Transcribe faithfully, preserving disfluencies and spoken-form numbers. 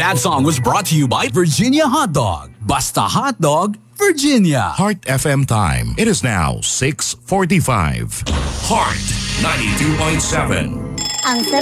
That song was brought to you by Virginia Hot Dog. Basta Hot Dog, Virginia. Heart F M time. It is now six forty-five. Heart ninety-two point seven. Ang sarap